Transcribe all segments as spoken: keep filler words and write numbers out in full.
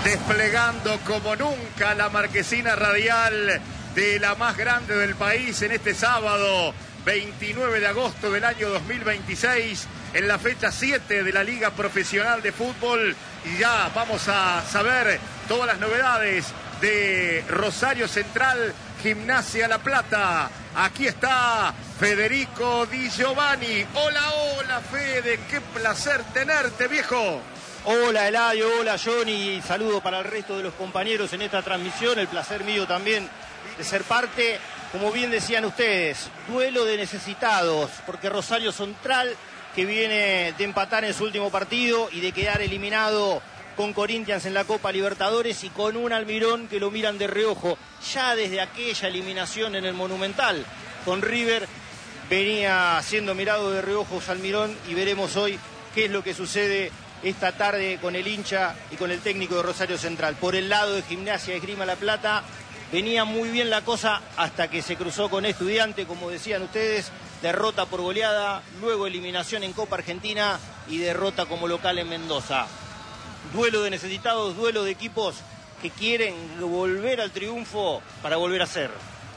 desplegando como nunca la marquesina radial de la más grande del país en este sábado veintinueve de agosto del año dos mil veintiséis, en la fecha siete de la Liga Profesional de Fútbol. Y ya vamos a saber todas las novedades de Rosario Central, Gimnasia La Plata. Aquí está Federico Di Giovanni. Hola, hola Fede, qué placer tenerte, viejo. Hola Eladio, hola Johnny, saludo para el resto de los compañeros en esta transmisión, el placer mío también de ser parte. Como bien decían ustedes, duelo de necesitados, porque Rosario Central, que viene de empatar en su último partido y de quedar eliminado con Corinthians en la Copa Libertadores, y con un Almirón que lo miran de reojo, ya desde aquella eliminación en el Monumental con River, venía siendo mirado de reojo Almirón, y veremos hoy qué es lo que sucede esta tarde con el hincha y con el técnico de Rosario Central. Por el lado de Gimnasia Esgrima La Plata, venía muy bien la cosa hasta que se cruzó con Estudiante, como decían ustedes, derrota por goleada, luego eliminación en Copa Argentina y derrota como local en Mendoza. Duelo de necesitados, duelo de equipos que quieren volver al triunfo para volver a ser.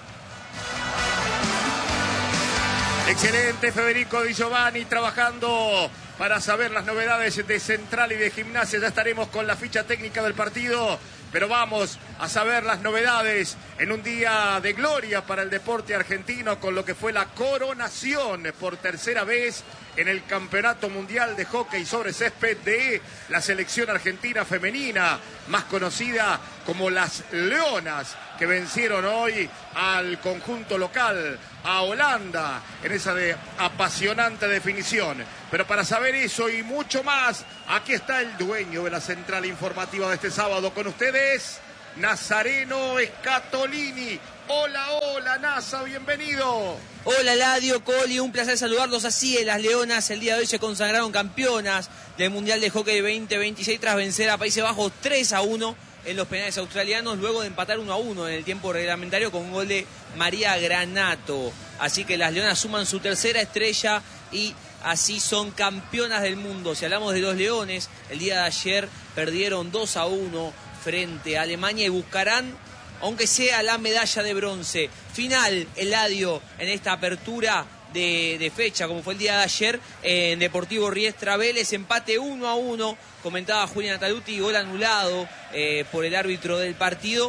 Excelente, Federico Di Giovanni, trabajando para saber las novedades de Central y de Gimnasia. Ya estaremos con la ficha técnica del partido, pero vamos a saber las novedades en un día de gloria para el deporte argentino, con lo que fue la coronación por tercera vez en el Campeonato Mundial de Hockey sobre Césped de la selección argentina femenina, más conocida como las Leonas, que vencieron hoy al conjunto local, a Holanda, en esa de apasionante definición. Pero para saber eso y mucho más, aquí está el dueño de la central informativa de este sábado con ustedes, Nazareno Scatolini. Hola, hola, Nasa, bienvenido. Hola, Eladio, Coli, un placer saludarlos. Así es, las Leonas el día de hoy se consagraron campeonas del Mundial de Hockey veinte veintiséis tras vencer a Países Bajos tres a uno en los penales australianos, luego de empatar uno a uno en el tiempo reglamentario con un gol de María Granato. Así que las Leonas suman su tercera estrella y así son campeonas del mundo. Si hablamos de los Leones, el día de ayer perdieron dos a uno frente a Alemania y buscarán, aunque sea, la medalla de bronce. Final, Eladio, en esta apertura de, de fecha, como fue el día de ayer, en Deportivo Riestra Vélez, empate uno a uno. Comentaba Julián Nataluti, gol anulado eh, por el árbitro del partido.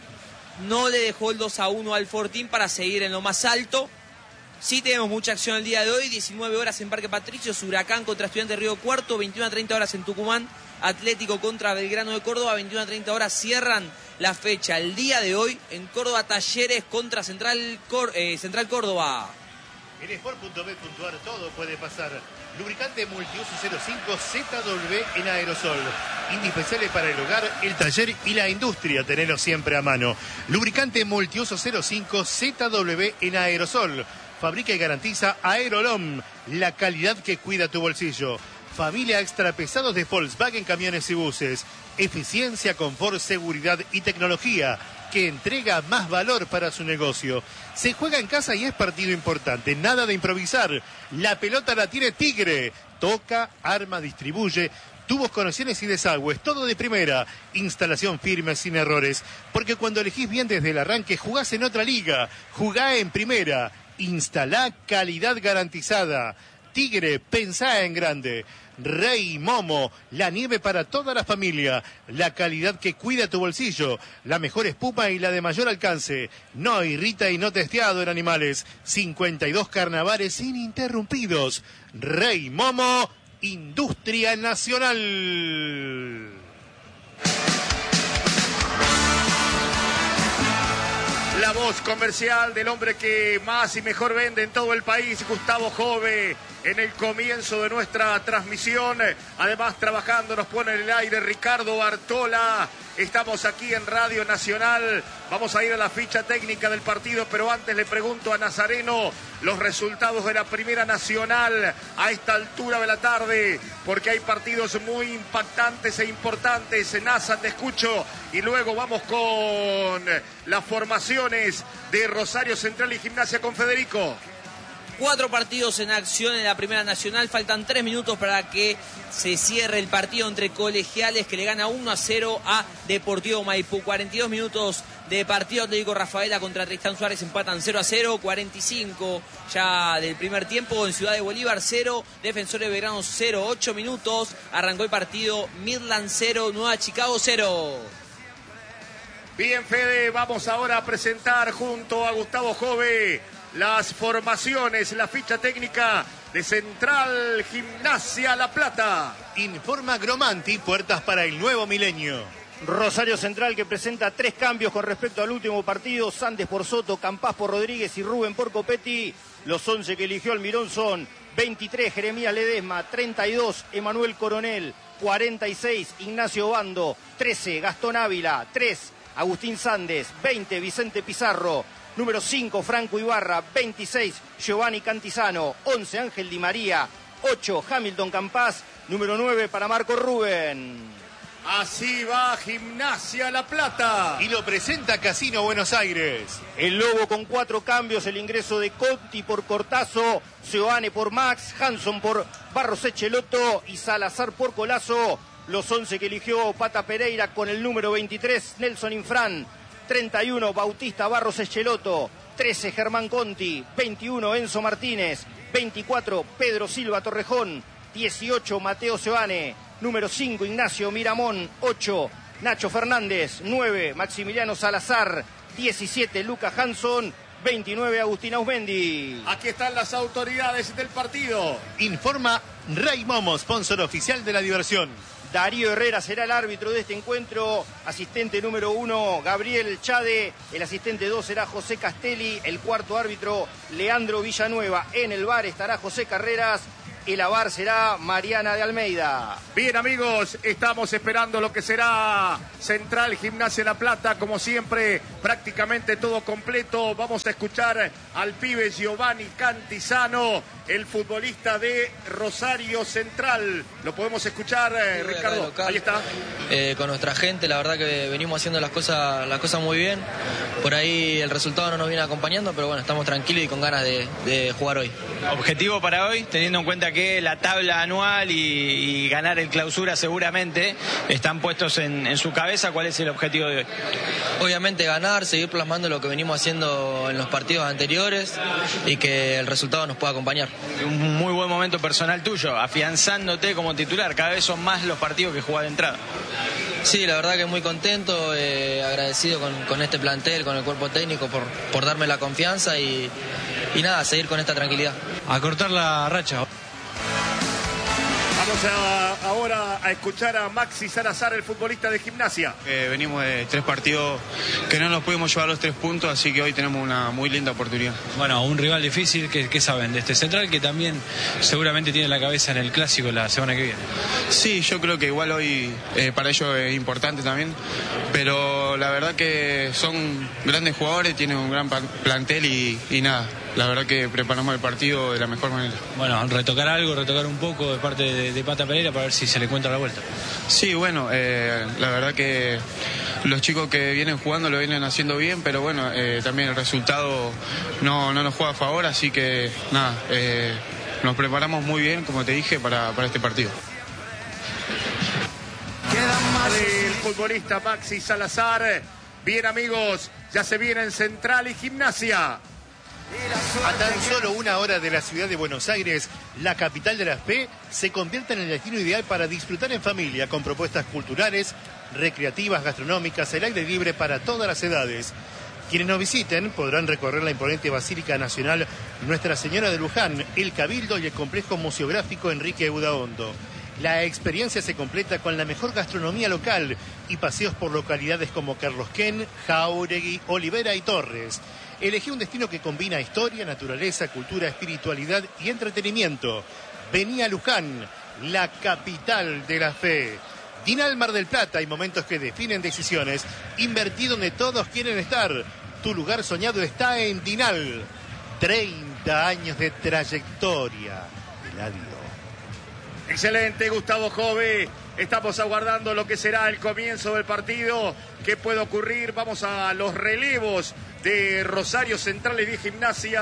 No le dejó el dos a uno al Fortín para seguir en lo más alto. Sí tenemos mucha acción el día de hoy, diecinueve horas en Parque Patricios, Huracán contra Estudiantes de Río Cuarto, veintiuna a treinta horas en Tucumán, Atlético contra Belgrano de Córdoba, veintiuna a treinta horas cierran la fecha el día de hoy en Córdoba, Talleres contra Central, Cor eh, Central Córdoba. En sport punto bet punto a r todo puede pasar. Lubricante multiuso cero cinco Z W en aerosol. Indispensable para el hogar, el taller y la industria. Tenerlo siempre a mano. Lubricante multiuso cero cinco Z W en aerosol. Fabrica y garantiza Aerolom, la calidad que cuida tu bolsillo. Familia extra pesados de Volkswagen Camiones y Buses. Eficiencia, confort, seguridad y tecnología que entrega más valor para su negocio. Se juega en casa y es partido importante. Nada de improvisar. La pelota la tiene Tigre. Toca, arma, distribuye. Tubos, conexiones y desagües. Todo de primera. Instalación firme, sin errores. Porque cuando elegís bien desde el arranque, jugás en otra liga. Jugá en primera. Instalá calidad garantizada. Tigre, pensá en grande. Rey Momo, la nieve para toda la familia, la calidad que cuida tu bolsillo, la mejor espuma y la de mayor alcance. No irrita y no testeado en animales. cincuenta y dos carnavales ininterrumpidos. Rey Momo, Industria Nacional. La voz comercial del hombre que más y mejor vende en todo el país, Gustavo Jove, en el comienzo de nuestra transmisión. Además, trabajando, nos pone en el aire Ricardo Bartola. Estamos aquí en Radio Nacional. Vamos a ir a la ficha técnica del partido, pero antes le pregunto a Nazareno los resultados de la Primera Nacional a esta altura de la tarde, porque hay partidos muy impactantes e importantes. Nasa, te escucho, y luego vamos con las formaciones de Rosario Central y Gimnasia con Federico. cuatro partidos en acción en la Primera Nacional. Faltan tres minutos para que se cierre el partido entre Colegiales, que le gana uno a cero a Deportivo Maipú. cuarenta y dos minutos de partido. Atlético Rafaela contra Tristán Suárez empatan cero a cero. cuarenta y cinco ya del primer tiempo en Ciudad de Bolívar, cero. Defensores Belgrano cero. ocho minutos. Arrancó el partido. Midland cero. Nueva Chicago cero. Bien, Fede, vamos ahora a presentar junto a Gustavo Jove las formaciones, la ficha técnica de Central Gimnasia La Plata. Informa Gromanti, puertas para el nuevo milenio. Rosario Central, que presenta tres cambios con respecto al último partido. Sandes por Soto, Campás por Rodríguez y Rubén por Copetti. Los once que eligió Almirón son veintitrés Jeremías Ledesma, treinta y dos Emanuel Coronel, cuarenta y seis Ignacio Bando, trece Gastón Ávila, tres Agustín Sandes, veinte Vicente Pizarro, número cinco Franco Ibarra, veintiséis Giovanni Cantizano, once Ángel Di María, ocho Hamilton Campás, número nueve para Marco Rubén. Así va Gimnasia La Plata. Y lo presenta Casino Buenos Aires. El Lobo con cuatro cambios, el ingreso de Conti por Cortazo, Seoane por Max, Hanson por Barros Echeloto y Salazar por Colazo. Los once que eligió Pata Pereira con el número veintitrés, Nelson Infran, treinta y uno Bautista Barros Echeloto, trece Germán Conti, veintiuno Enzo Martínez, veinticuatro Pedro Silva Torrejón, dieciocho Mateo Seoane, número cinco Ignacio Miramón, ocho Nacho Fernández, nueve Maximiliano Salazar, diecisiete Lucas Hanson, veintinueve Agustín Ausmendi. Aquí están las autoridades del partido. Informa Ray Momo, sponsor oficial de la diversión. Darío Herrera será el árbitro de este encuentro. Asistente número uno, Gabriel Chade. El asistente dos será José Castelli. El cuarto árbitro, Leandro Villanueva. En el V A R estará José Carreras. El A V A R será Mariana de Almeida. Bien, amigos, estamos esperando lo que será Central Gimnasia La Plata. Como siempre, prácticamente todo completo. Vamos a escuchar al pibe Giovanni Cantizano, el futbolista de Rosario Central. Lo podemos escuchar, eh, sí, Ricardo. Ahí está. Eh, con nuestra gente, la verdad que venimos haciendo las cosas, las cosas muy bien. Por ahí el resultado no nos viene acompañando, pero bueno, estamos tranquilos y con ganas de, de jugar hoy. Objetivo para hoy, teniendo en cuenta que la tabla anual y, y ganar el clausura seguramente están puestos en, en su cabeza. ¿Cuál es el objetivo de hoy? Obviamente ganar, seguir plasmando lo que venimos haciendo en los partidos anteriores y que el resultado nos pueda acompañar. Un muy buen momento personal tuyo, afianzándote como titular. Cada vez son más los partidos que jugás de entrada. Sí, la verdad que muy contento, eh, agradecido con, con este plantel, con el cuerpo técnico por, por darme la confianza y, y nada, seguir con esta tranquilidad. A cortar la racha. Vamos a, ahora a escuchar a Maxi Salazar, el futbolista de Gimnasia. Eh, venimos de tres partidos que no nos pudimos llevar los tres puntos, así que hoy tenemos una muy linda oportunidad. Bueno, un rival difícil, ¿qué, qué saben de este Central que también seguramente tiene la cabeza en el Clásico la semana que viene? Sí, yo creo que igual hoy eh, para ellos es importante también, pero la verdad que son grandes jugadores, tienen un gran plantel y, y nada. La verdad que preparamos el partido de la mejor manera. Bueno, retocar algo, retocar un poco de parte de, de Pata Pereira para ver si se le encuentra la vuelta. Sí, bueno, eh, la verdad que los chicos que vienen jugando lo vienen haciendo bien, pero bueno, eh, también el resultado no, no nos juega a favor, así que nada, eh, nos preparamos muy bien, como te dije, para, para este partido. El futbolista Maxi Salazar. Bien, amigos, ya se vienen Central y Gimnasia. A tan solo una hora de la ciudad de Buenos Aires, la capital de la fe se convierte en el destino ideal para disfrutar en familia con propuestas culturales, recreativas, gastronómicas, el aire libre para todas las edades. Quienes nos visiten podrán recorrer la imponente Basílica Nacional Nuestra Señora de Luján, el Cabildo y el complejo museográfico Enrique Udaondo. La experiencia se completa con la mejor gastronomía local y paseos por localidades como Carlos Ken, Jáuregui, Olivera y Torres. Elegí un destino que combina historia, naturaleza, cultura, espiritualidad y entretenimiento. Vení a Luján, la capital de la fe. Dinal Mar del Plata, hay momentos que definen decisiones. Invertí donde todos quieren estar. Tu lugar soñado está en Dinal. treinta años de trayectoria. Eladio. Excelente, Gustavo Jove. Estamos aguardando lo que será el comienzo del partido. ¿Qué puede ocurrir? Vamos a los relevos de Rosario Central y de Gimnasia.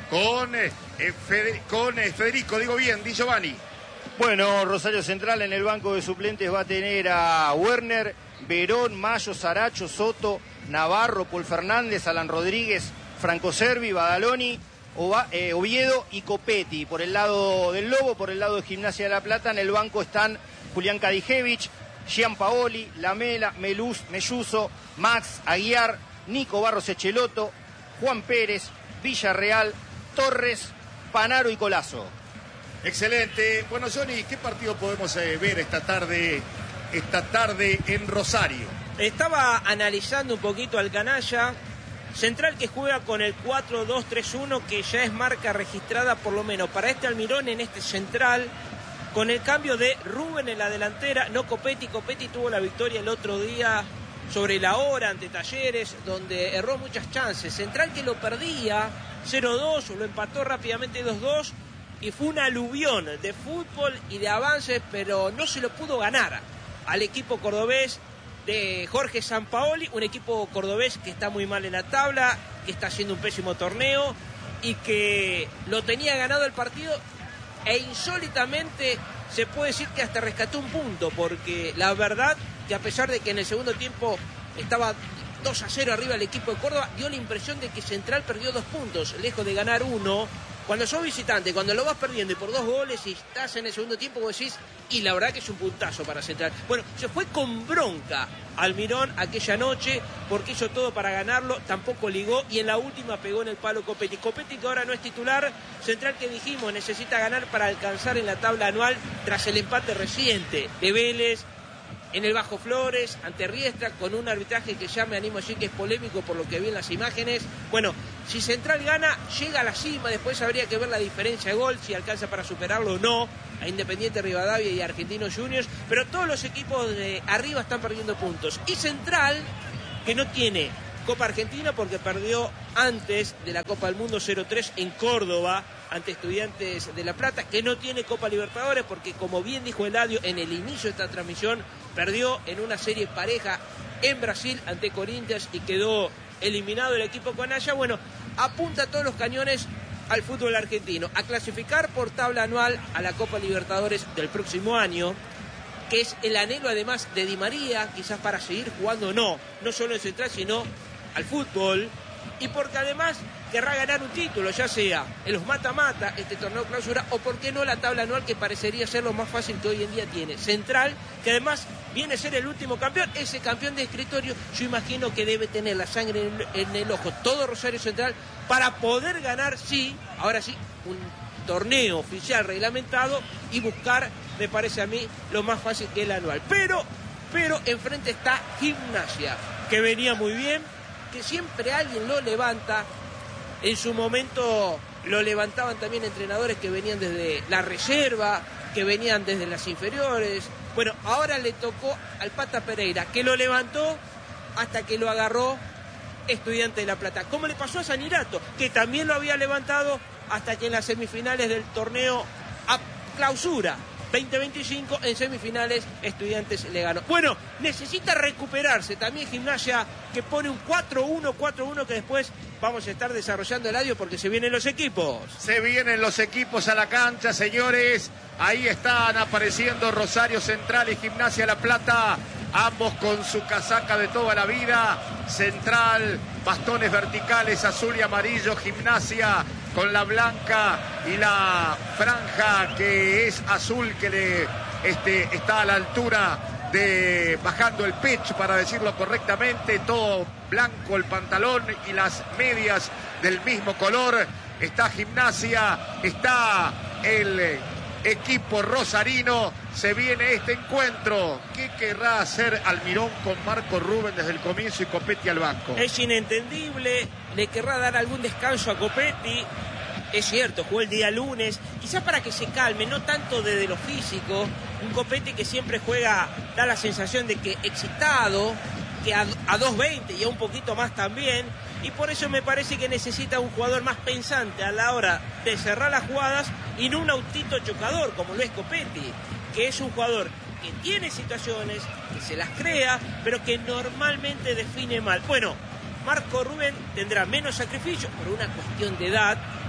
con, eh, Fede, con eh, Federico, digo bien, Di Giovanni. Bueno, Rosario Central en el banco de suplentes va a tener a Werner, Verón, Mayo, Saracho, Soto, Navarro, Paul Fernández, Alan Rodríguez, Franco Servi, Badaloni, Ova, eh, Oviedo y Copetti. Por el lado del Lobo, por el lado de Gimnasia de La Plata, en el banco están Julián Kadijevich, Gianpaoli, Lamela, Meluz, Melluso, Max, Aguiar, Nico Barros Echeloto, Juan Pérez, Villarreal, Torres, Panaro y Colazo. Excelente. Bueno, Johnny, ¿qué partido podemos eh, ver esta tarde, esta tarde en Rosario? Estaba analizando un poquito al canalla. Central que juega con el cuatro dos tres uno, que ya es marca registrada por lo menos para este Almirón en este Central, con el cambio de Rubén en la delantera, no Copetti. Copetti tuvo la victoria el otro día sobre la hora ante Talleres, donde erró muchas chances. Central que lo perdía cero dos, lo empató rápidamente dos dos, y fue un aluvión de fútbol y de avances, pero no se lo pudo ganar al equipo cordobés de Jorge Sampaoli, un equipo cordobés que está muy mal en la tabla, que está haciendo un pésimo torneo y que lo tenía ganado el partido, e insólitamente se puede decir que hasta rescató un punto, porque la verdad que a pesar de que en el segundo tiempo estaba dos a cero arriba el equipo de Córdoba, dio la impresión de que Central perdió dos puntos, lejos de ganar uno. Cuando sos visitante, cuando lo vas perdiendo y por dos goles y estás en el segundo tiempo, vos decís, y la verdad que es un puntazo para Central. Bueno, se fue con bronca Almirón aquella noche porque hizo todo para ganarlo, tampoco ligó y en la última pegó en el palo Copetti. Copetti que ahora no es titular, Central que dijimos necesita ganar para alcanzar en la tabla anual tras el empate reciente de Vélez en el Bajo Flores, ante Riestra, con un arbitraje que ya me animo a decir que es polémico por lo que vi en las imágenes. Bueno, si Central gana, llega a la cima, después habría que ver la diferencia de gol, si alcanza para superarlo o no, a Independiente Rivadavia y Argentinos Juniors, pero todos los equipos de arriba están perdiendo puntos. Y Central, que no tiene Copa Argentina porque perdió antes de la Copa del Mundo cero tres en Córdoba, ante Estudiantes de La Plata, que no tiene Copa Libertadores porque, como bien dijo Eladio en el inicio de esta transmisión, perdió en una serie pareja en Brasil ante Corinthians y quedó eliminado el equipo canalla. Bueno, apunta todos los cañones al fútbol argentino, a clasificar por tabla anual a la Copa Libertadores del próximo año, que es el anhelo además de Di María, quizás para seguir jugando no, no solo en Central, sino al fútbol, y porque además querrá ganar un título, ya sea en los mata-mata, este torneo clausura, o por qué no la tabla anual, que parecería ser lo más fácil que hoy en día tiene Central, que además viene a ser el último campeón, ese campeón de escritorio. Yo imagino que debe tener la sangre en, en el ojo todo Rosario Central para poder ganar, sí, ahora sí, un torneo oficial reglamentado y buscar, me parece a mí, lo más fácil que el anual. Pero, pero enfrente está Gimnasia, que venía muy bien, que siempre alguien lo levanta. En su momento lo levantaban también entrenadores que venían desde la reserva, que venían desde las inferiores. Bueno, ahora le tocó al Pata Pereira, que lo levantó hasta que lo agarró Estudiante de La Plata. Como le pasó a Sanirato, que también lo había levantado hasta que en las semifinales del torneo a clausura veinte veinticinco, en semifinales Estudiantes le ganó. Bueno, necesita recuperarse también Gimnasia, que pone un cuatro uno, cuatro uno, que después vamos a estar desarrollando el audio porque se vienen los equipos. Se vienen los equipos a la cancha, señores. Ahí están apareciendo Rosario Central y Gimnasia La Plata, ambos con su casaca de toda la vida. Central, bastones verticales azul y amarillo. Gimnasia con la blanca y la franja que es azul, que le este, está a la altura de bajando el pecho, para decirlo correctamente, todo blanco el pantalón y las medias del mismo color. Está Gimnasia, está el equipo rosarino. Se viene este encuentro. ¿Qué querrá hacer Almirón con Marco Rubén desde el comienzo y Copetti al banco? Es inentendible, le querrá dar algún descanso a Copetti. Es cierto, jugó el día lunes, quizás para que se calme, no tanto desde lo físico. Un Copetti que siempre juega, da la sensación de que excitado, que a, a dos veinte y a un poquito más también, y por eso me parece que necesita un jugador más pensante a la hora de cerrar las jugadas y no un autito chocador como lo es Copetti, que es un jugador que tiene situaciones, que se las crea, pero que normalmente define mal. Bueno, Marco Rubén tendrá menos sacrificio por una cuestión de edad,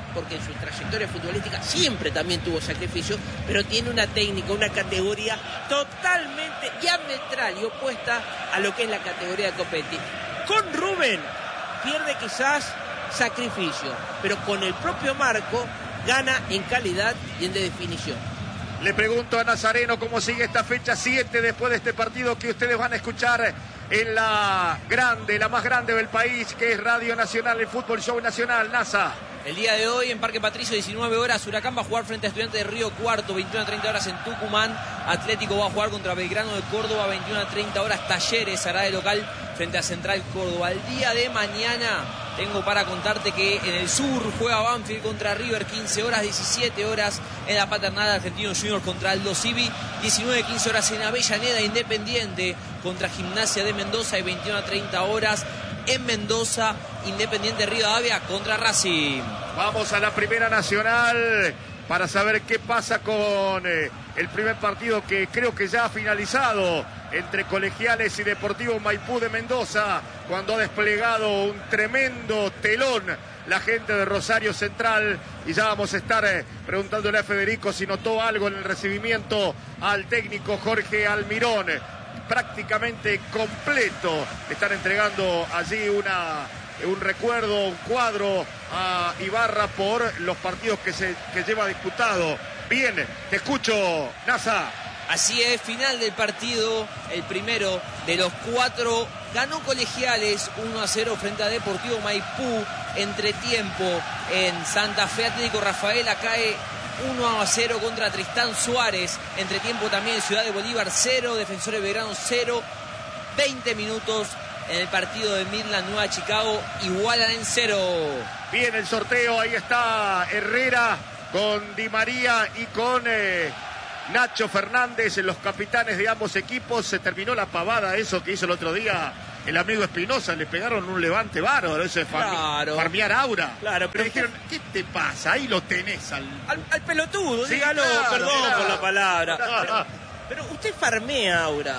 porque en su trayectoria futbolística siempre también tuvo sacrificio, pero tiene una técnica, una categoría totalmente diametral y opuesta a lo que es la categoría de Copetti. Con Rubén pierde quizás sacrificio, pero con el propio Marco gana en calidad y en definición. Le pregunto a Nazareno cómo sigue esta fecha siete después de este partido que ustedes van a escuchar en la grande, la más grande del país, que es Radio Nacional, el Fútbol Show Nacional. Nasa. El día de hoy en Parque Patricio, diecinueve horas, Huracán va a jugar frente a Estudiantes de Río Cuarto, veintiuna a treinta horas en Tucumán. Atlético va a jugar contra Belgrano de Córdoba, veintiuna a treinta horas. Talleres hará de local frente a Central Córdoba. El día de mañana tengo para contarte que en el sur juega Banfield contra River, quince horas, diecisiete horas en la Paternal, Argentino Junior contra Aldo Civi, diecinueve a quince horas en Avellaneda, Independiente contra Gimnasia de Mendoza, y veintiuna a treinta horas en Mendoza, Independiente Rivadavia contra Racing. Vamos a la Primera Nacional para saber qué pasa con eh, el primer partido, que creo que ya ha finalizado, entre Colegiales y Deportivo Maipú de Mendoza, cuando ha desplegado un tremendo telón la gente de Rosario Central, y ya vamos a estar eh, preguntándole a Federico si notó algo en el recibimiento al técnico Jorge Almirón. Prácticamente completo, están entregando allí una, un recuerdo, un cuadro a Ibarra por los partidos que, se, que lleva disputado. Bien, te escucho, Nasa. Así es, final del partido, el primero de los cuatro. Ganó Colegiales uno a cero frente a Deportivo Maipú. Entretiempo en Santa Fe, Atlético Rafaela cae uno a cero contra Tristán Suárez. Entretiempo también en Ciudad de Bolívar cero, Defensores Belgrano cero. veinte minutos en el partido de Midland Nueva Chicago, igualan en cero. Bien el sorteo, ahí está Herrera con Di María y con eh, Nacho Fernández, los capitanes de ambos equipos. Se terminó la pavada, eso que hizo el otro día el amigo Espinosa, le pegaron un levante bárbaro, eso es farmi claro. farmear aura. Claro, pero le dijeron, ¿qué te pasa? Ahí lo tenés al... Al, al pelotudo, sí, dígalo, claro, perdón claro. por la palabra. Pero, pero usted farmea aura.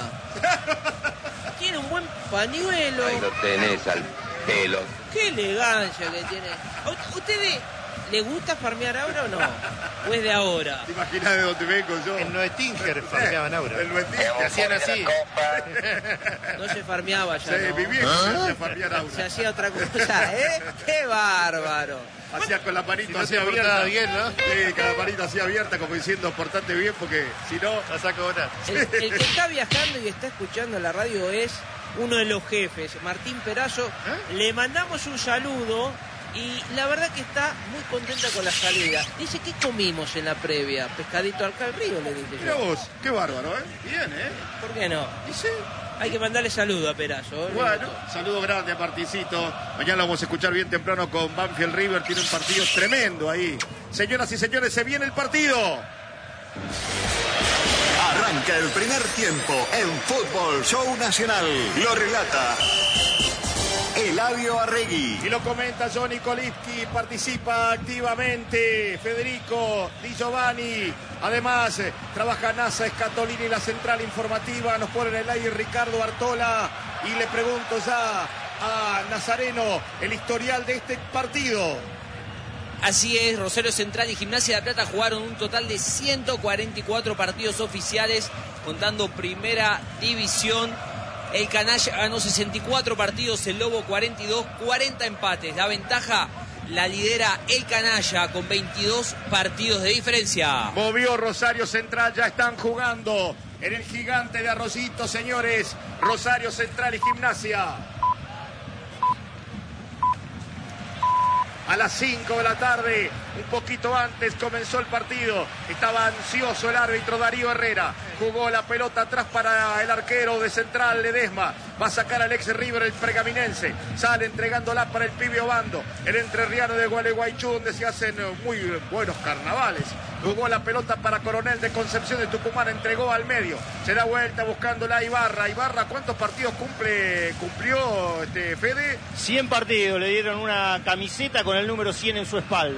Tiene un buen pañuelo. Ahí lo tenés al pelo. Qué elegancia que tiene. ¿A ustedes le gusta farmear aura o no? ¿O es de ahora? ¿Te imaginas de dónde vengo yo? En Noetinger farmeaban aura. El Noetinger. Te hacían así. No se farmeaba ya, Sí, ¿no? mi viejo se hacía farmear aura. Se hacía otra cosa, ¿eh? ¡Qué bárbaro! Hacía con la manito Si no así te abierta. portaba bien, ¿no? Sí, con la manito así abierta, como diciendo, portate bien, porque si no... La saco ahora. El, el que está viajando y está escuchando la radio es uno de los jefes, Martín Perazo. ¿Eh? Le mandamos un saludo y la verdad que está muy contenta con la salida. Dice, ¿qué comimos en la previa? Pescadito al río, le dije Mira yo. vos, qué bárbaro, ¿eh? Bien, ¿eh? ¿Por qué no? Y sí. Hay que mandarle saludo a Perazo. ¿eh? Bueno, saludo grande a Martincito. Mañana lo vamos a escuchar bien temprano con Banfield River. Tiene un partido tremendo ahí. Señoras y señores, se viene el partido. Arranca el primer tiempo en Fútbol Show Nacional. Lo relata Eladio Arregui. Y lo comenta Johnny Kolipski, participa activamente Federico Di Giovanni. Además, eh, trabaja NASA Escatolini, la central informativa. Nos pone en el aire Ricardo Artola. Y le pregunto ya a Nazareno el historial de este partido. Así es, Rosario Central y Gimnasia de La Plata jugaron un total de ciento cuarenta y cuatro partidos oficiales, contando Primera División. El Canalla ganó sesenta y cuatro partidos, el Lobo cuarenta y dos, cuarenta empates. La ventaja la lidera el Canalla con veintidós partidos de diferencia. Movió Rosario Central, ya están jugando en el Gigante de Arroyito, señores. Rosario Central y Gimnasia. A las cinco de la tarde, un poquito antes comenzó el partido. Estaba ansioso el árbitro Darío Herrera. Jugó la pelota atrás para el arquero de Central, Ledesma. Va a sacar al ex River, el pergaminense. Sale entregándola para el Pibe Obando, el entrerriano de Gualeguaychú, donde se hacen muy buenos carnavales. Jugó la pelota para Coronel de Concepción de Tucumán, entregó al medio. Se da vuelta buscándola a Ibarra. Ibarra, ¿cuántos partidos cumple cumplió este Fede? cien partidos, le dieron una camiseta con el número cien en su espalda. Son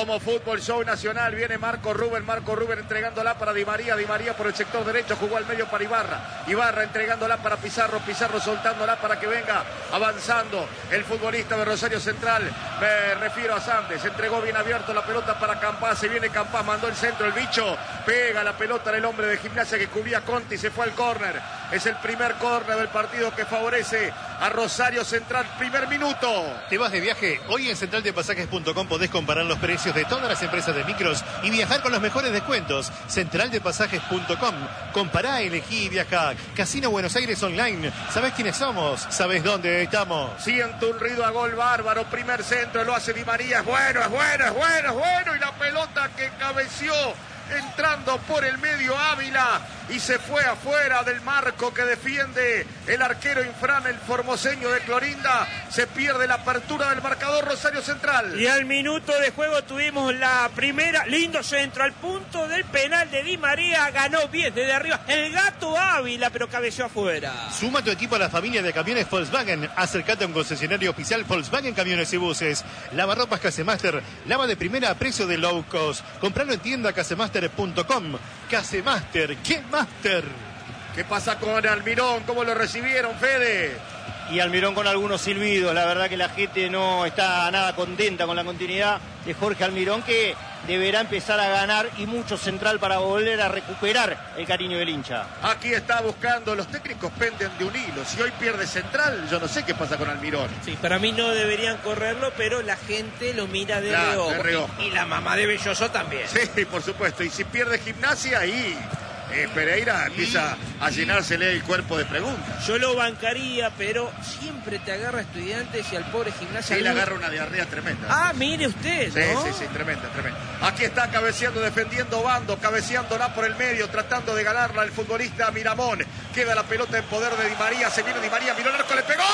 Somos Fútbol Show Nacional. Viene Marco Rubén. Marco Rubén entregándola para Di María. Di María por el sector derecho. Jugó al medio para Ibarra. Ibarra entregándola para Pizarro. Pizarro soltándola para que venga avanzando el futbolista de Rosario Central. Me refiero a Sandes. Entregó bien abierto la pelota para Campás. Se viene Campás. Mandó el centro. El bicho pega la pelota en el hombre de Gimnasia que cubría Conti. Se fue al córner. Es el primer córner del partido que favorece a Rosario Central. Primer minuto. ¿Te vas de viaje? Hoy en central de pasajes punto com podés comparar los precios de todas las empresas de micros y viajar con los mejores descuentos. central de pasajes punto com. Compará, elegí y viajá. Casino Buenos Aires Online. ¿Sabés quiénes somos? ¿Sabés dónde estamos? Siento un ruido a gol bárbaro. Primer centro lo hace Di María. Es bueno, es bueno, es bueno, es bueno. Y la pelota que cabeció entrando por el medio Ávila y se fue afuera del marco que defiende el arquero Infran, el formoseño de Clorinda. Se pierde la apertura del marcador Rosario Central. Y al minuto de juego tuvimos la primera, lindo centro al punto del penal de Di María, ganó bien desde arriba el gato Ávila, pero cabeció afuera. Suma tu equipo a la familia de camiones Volkswagen. Acércate a un concesionario oficial Volkswagen Camiones y Buses. Lavarropas Casemaster, lava de primera a precio de low cost. Compralo en tienda casemaster punto com. Casemaster, ¿qué Master? ¿Qué pasa con Almirón? ¿Cómo lo recibieron, Fede? Y Almirón con algunos silbidos. La verdad que la gente no está nada contenta con la continuidad de Jorge Almirón, que deberá empezar a ganar y mucho central para volver a recuperar el cariño del hincha. Aquí está buscando, los técnicos penden de un hilo. Si hoy pierde central, yo no sé qué pasa con Almirón. Sí, para mí no deberían correrlo, pero la gente lo mira de, claro, reojo. de reojo. Y, y la mamá de Belloso también. Sí, por supuesto. Y si pierde Gimnasia, ahí eh, Pereira empieza a llenársele el cuerpo de preguntas. Yo lo bancaría, pero siempre te agarra Estudiantes y al pobre Gimnasia. Sí, le agarra una diarrea tremenda. Ah, mire usted, Sí, ¿no? sí, sí, tremenda, tremenda. Aquí está cabeceando, defendiendo Bando, cabeceándola por el medio, tratando de ganarla el futbolista Miramón. Queda la pelota en poder de Di María, se viene Di María, miró el arco, le pegó.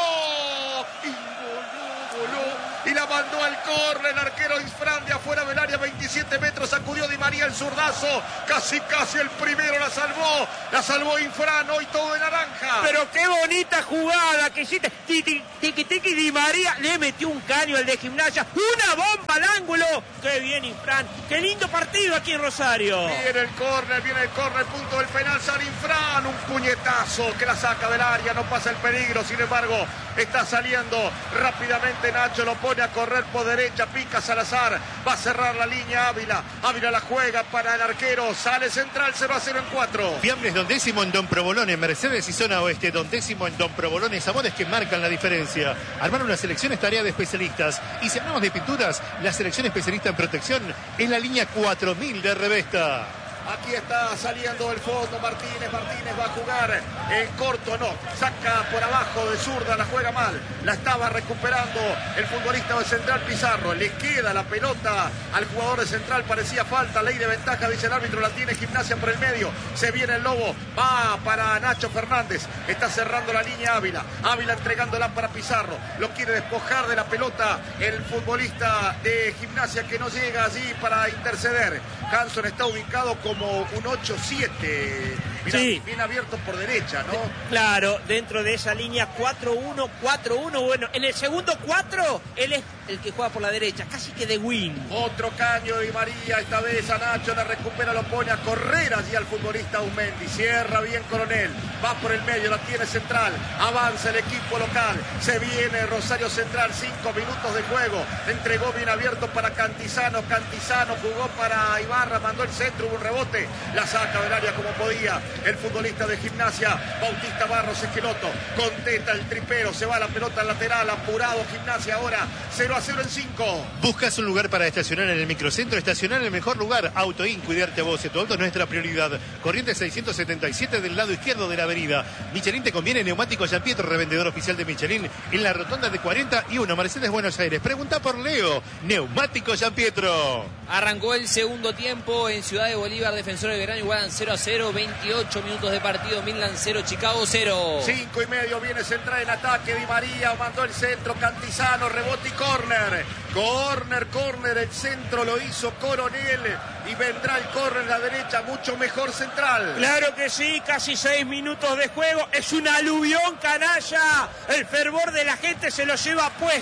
Y voló, voló. Y la mandó al córner, el arquero Infran de afuera del área, veintisiete metros, sacudió Di María el zurdazo, casi casi el primero, la salvó, la salvó Infran, hoy todo de naranja. Pero qué bonita jugada que hiciste, tiki tiki tiki Di María, le metió un caño al de Gimnasia, una bomba al ángulo, qué bien Infran, qué lindo partido aquí en Rosario. Viene el córner, viene el córner, punto del penal, San Infran, un puñetazo que la saca del área, no pasa el peligro, sin embargo, está saliendo rápidamente Nacho, lo pone a correr por derecha, pica Salazar, va a cerrar la línea Ávila, Ávila la juega para el arquero, sale central, cero a cero en cuatro. Fiambres Don Décimo en Don Provolone, Mercedes y Zona Oeste, Don Décimo en Don Provolone, sabores que marcan la diferencia. Armar una selección es tarea de especialistas, y si hablamos de pinturas, la selección especialista en protección es la línea cuatro mil de Revesta. Aquí está saliendo el fondo Martínez, Martínez va a jugar en corto, no, saca por abajo de zurda, la juega mal, la estaba recuperando el futbolista de Central Pizarro, le queda la pelota al jugador de Central, parecía falta, ley de ventaja, dice el árbitro, la tiene Gimnasia por el medio, se viene el Lobo, va para Nacho Fernández, está cerrando la línea Ávila, Ávila entregándola para Pizarro, lo quiere despojar de la pelota el futbolista de Gimnasia que no llega allí para interceder. Hanson está ubicado con como un ocho siete, mirá, sí, bien abierto por derecha, ¿no? Claro, dentro de esa línea cuatro uno, cuatro uno, bueno, en el segundo cuatro, él es el que juega por la derecha, casi que de wing. Otro caño de Di María, esta vez a Nacho, la recupera, lo pone a correr allí al futbolista Aumendi, cierra bien Coronel, va por el medio, la tiene Central, avanza el equipo local, se viene Rosario Central, cinco minutos de juego, entregó bien abierto para Cantizano, Cantizano jugó para Ibarra, mandó el centro, hubo un rebote, la saca del área como podía el futbolista de Gimnasia, Bautista Barros Esqueloto, contesta el tripero, se va la pelota lateral, apurado Gimnasia ahora, cero a cero en cinco. ¿Buscas un lugar para estacionar en el microcentro? Estacionar en el mejor lugar, Autoin, cuidarte a vos, tu auto es nuestra prioridad. Corriente seiscientos setenta y siete del lado izquierdo de la avenida. Michelin te conviene, Neumático Jean Pietro, revendedor oficial de Michelin, en la rotonda de cuarenta y uno, Mercedes Buenos Aires. Pregunta por Leo, Neumático Jean Pietro. Arrancó el segundo tiempo en Ciudad de Bolívar, Defensores de Belgrano igualan cero a cero, veintiocho minutos de partido, Midland cero, Chicago cero. Cinco y medio, viene Central en ataque, Di María mandó el centro, Cantizano, rebote y córner. Córner, córner, el centro lo hizo Coronel y vendrá el córner a la derecha, mucho mejor Central. Claro que sí, casi seis minutos de juego, es un aluvión canalla, el fervor de la gente se lo lleva puesto,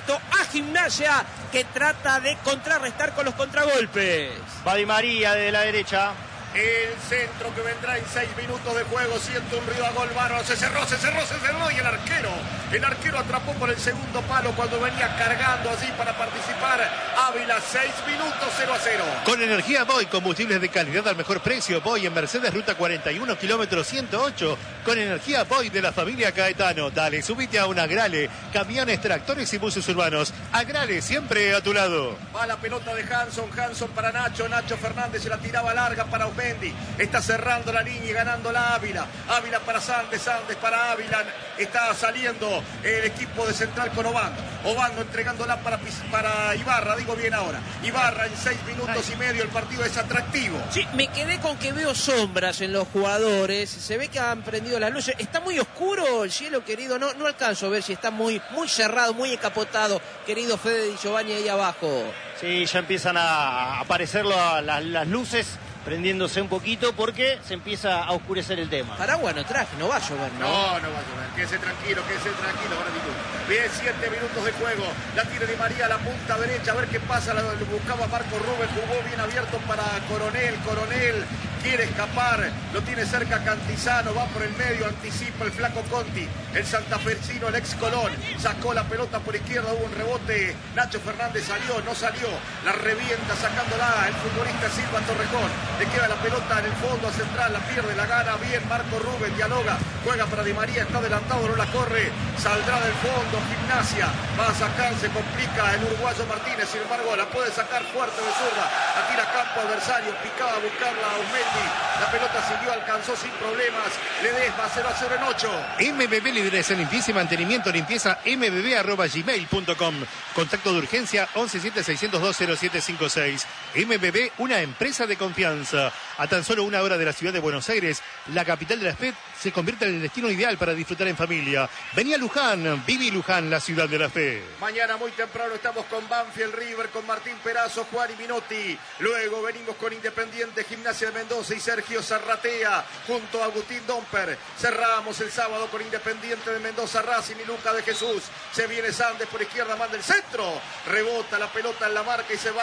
Gimnasia, que trata de contrarrestar con los contragolpes. Va Di María desde la derecha. El centro que vendrá en seis minutos de juego. Siente un río a gol bárbaro. Se cerró, se cerró, se cerró. Y el arquero, el arquero atrapó por el segundo palo cuando venía cargando así para participar. Ávila, seis minutos, cero a cero. Con energía Boy, combustibles de calidad al mejor precio. Boy en Mercedes, ruta cuarenta y uno, kilómetro ciento ocho. Con energía Boy de la familia Caetano. Dale, subite a un Agrale. Camiones, tractores y buses urbanos. Agrale, siempre a tu lado. Va la pelota de Hanson. Hanson para Nacho. Nacho Fernández se la tiraba larga para Mendy, está cerrando la línea y ganando la Ávila. Ávila para Sandes, Sandes para Ávila. Está saliendo el equipo de Central con Obando. Obando entregándola para, para Ibarra, digo bien ahora. Ibarra en seis minutos Ay. y medio, el partido es atractivo. Sí, me quedé con que veo sombras en los jugadores. Se ve que han prendido las luces. Está muy oscuro el cielo, querido. No, no alcanzo a ver si está muy, muy cerrado, muy encapotado, querido Fede Di Giovanni ahí abajo. Sí, ya empiezan a aparecer la, la, las luces, prendiéndose un poquito porque se empieza a oscurecer el tema. Paraguas no traje, no va a llover, ¿no? No, no va a llover. Quédese tranquilo, quédese tranquilo, gratitud. Bien, siete minutos de juego. La tira Di María a la punta derecha, a ver qué pasa. La buscaba Marco Rubén, jugó bien abierto para Coronel. Coronel quiere escapar, lo tiene cerca Cantizano, va por el medio, anticipa el flaco Conti. El santafesino, el ex Colón, sacó la pelota por izquierda, hubo un rebote. Nacho Fernández salió, no salió. La revienta sacándola el futbolista Silva Torrejón. Le queda la pelota en el fondo a Central, la pierde, la gana bien Marco Rubén, dialoga, juega para Di María, está adelantado, no la corre, saldrá del fondo, Gimnasia, va a sacar, se complica el uruguayo Martínez, sin embargo la puede sacar fuerte de zurda, la tira a campo adversario, picaba a buscarla a Osmendi, la pelota siguió, alcanzó sin problemas, Ledesma cero a cero en ocho. M B B Líderes en limpieza y mantenimiento, limpieza m b b arroba gmail punto com. Contacto de urgencia once siete seiscientos dos cero siete cinco seis. M B B, una empresa de confianza. A tan solo una hora de la ciudad de Buenos Aires, la capital de la F E D se convierte en el destino ideal para disfrutar en familia. Vení a Luján, viví Luján, la ciudad de la fe. Mañana muy temprano estamos con Banfield River, con Martín Perazo, Juan y Minotti. Luego venimos con Independiente, Gimnasia de Mendoza y Sergio Zarratea, junto a Agustín Domper. Cerramos el sábado con Independiente de Mendoza, Racing y Luca de Jesús. Se viene Sandes por izquierda, manda el centro. Rebota la pelota en la marca y se va.